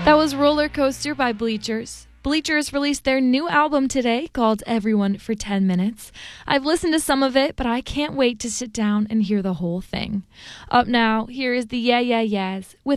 That was Roller Coaster by Bleachers. Bleachers released their new album today called Everyone for 10 Minutes. I've listened to some of it, but I can't wait to sit down and hear the whole thing. Up now, here is the Yeah Yeah Yeahs with